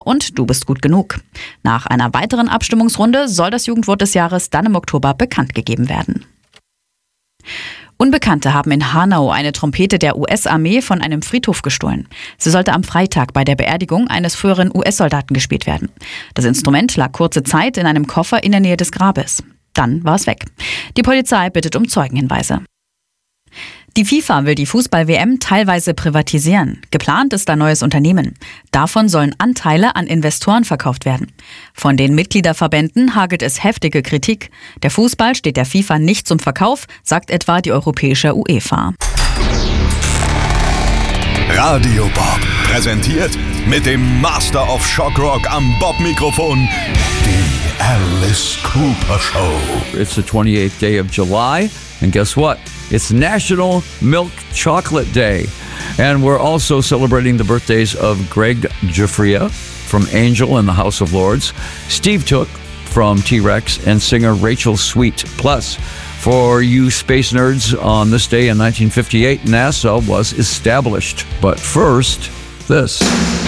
und Du bist gut genug. Nach einer weiteren Abstimmungsrunde soll das Jugendwort des Jahres dann im Oktober bekannt gegeben werden. Unbekannte haben in Hanau eine Trompete der US-Armee von einem Friedhof gestohlen. Sie sollte am Freitag bei der Beerdigung eines früheren US-Soldaten gespielt werden. Das Instrument lag kurze Zeit in einem Koffer in der Nähe des Grabes. Dann war es weg. Die Polizei bittet um Zeugenhinweise. Die FIFA will die Fußball-WM teilweise privatisieren. Geplant ist ein neues Unternehmen. Davon sollen Anteile an Investoren verkauft werden. Von den Mitgliederverbänden hagelt es heftige Kritik. Der Fußball steht der FIFA nicht zum Verkauf, sagt etwa die europäische UEFA. Radio Bob präsentiert mit dem Master of Shock Rock am Bob-Mikrofon die Alice Cooper Show. It's the 28th day of July, and guess what? It's National Milk Chocolate Day. And we're also celebrating the birthdays of Greg Giuffria from Angel and the House of Lords, Steve Took from T-Rex, and singer Rachel Sweet. Plus, for you space nerds, on this day in 1958, NASA was established. But first, this.